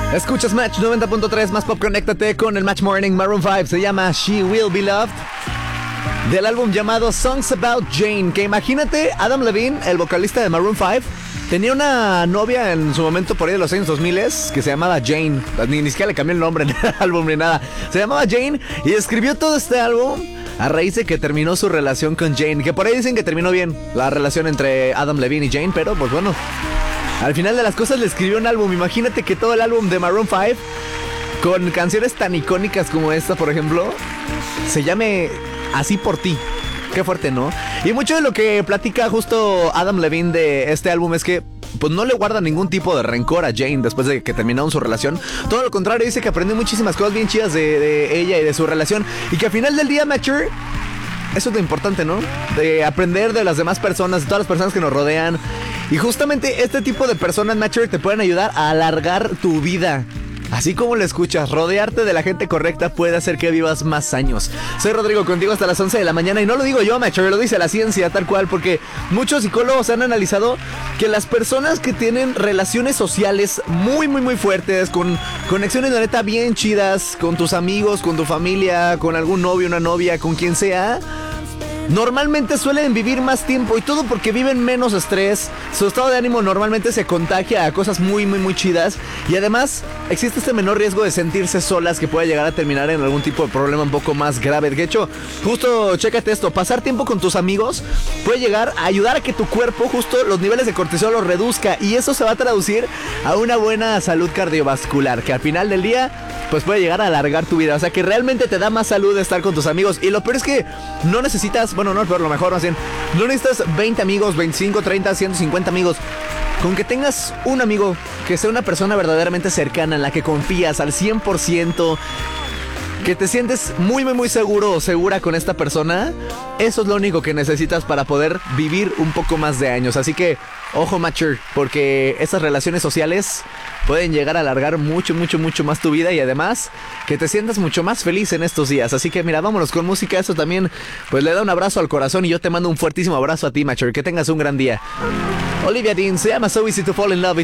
Escuchas Match 90.3, más pop, conéctate con el Match Morning. Maroon 5 se llama She Will Be Loved, del álbum llamado Songs About Jane. Que imagínate, Adam Levine, el vocalista de Maroon 5, tenía una novia en su momento por ahí de los años 2000 que se llamaba Jane. Ni siquiera le cambió el nombre del álbum ni nada. Se llamaba Jane y escribió todo este álbum a raíz de que terminó su relación con Jane. Que por ahí dicen que terminó bien la relación entre Adam Levine y Jane, pero pues bueno, al final de las cosas le escribió un álbum. Imagínate que todo el álbum de Maroon 5, con canciones tan icónicas como esta, por ejemplo, se llame Así por ti. Qué fuerte, ¿no? Y mucho de lo que platica justo Adam Levine de este álbum es que pues no le guarda ningún tipo de rencor a Jane después de que terminaron su relación. Todo lo contrario, dice que aprendió muchísimas cosas bien chidas de ella y de su relación. Y que al final del día, Matcher, eso es lo importante, ¿no? De aprender de las demás personas, de todas las personas que nos rodean. Y justamente este tipo de personas, Matcher, te pueden ayudar a alargar tu vida. Así como lo escuchas, rodearte de la gente correcta puede hacer que vivas más años. Soy Rodrigo, contigo hasta las 11 de la mañana. Y no lo digo yo, Matcher, lo dice la ciencia tal cual. Porque muchos psicólogos han analizado que las personas que tienen relaciones sociales muy, muy, muy fuertes, con conexiones de neta bien chidas, con tus amigos, con tu familia, con algún novio, una novia, con quien sea, normalmente suelen vivir más tiempo, y todo porque viven menos estrés. Su estado de ánimo normalmente se contagia a cosas muy, muy, muy chidas. Y además existe este menor riesgo de sentirse solas, que puede llegar a terminar en algún tipo de problema un poco más grave. De hecho, justo chécate esto: pasar tiempo con tus amigos puede llegar a ayudar a que tu cuerpo, justo los niveles de cortisol los reduzca. Y eso se va a traducir a una buena salud cardiovascular, que al final del día pues puede llegar a alargar tu vida. O sea que realmente te da más salud estar con tus amigos. Y lo peor es que no necesitas, bueno, no, pero lo mejor más bien, no necesitas 20 amigos, 25, 30, 150 amigos. Con que tengas un amigo que sea una persona verdaderamente cercana, en la que confías al 100%, que te sientes muy, muy, muy seguro o segura con esta persona, eso es lo único que necesitas para poder vivir un poco más de años. Así que, ojo, Matcher, porque esas relaciones sociales pueden llegar a alargar mucho, mucho, mucho más tu vida, y además que te sientas mucho más feliz en estos días. Así que mira, vámonos con música. Eso también pues le da un abrazo al corazón, y yo te mando un fuertísimo abrazo a ti, Matcher. Que tengas un gran día. Olivia Dean, se llama So Easy to Fall in Love.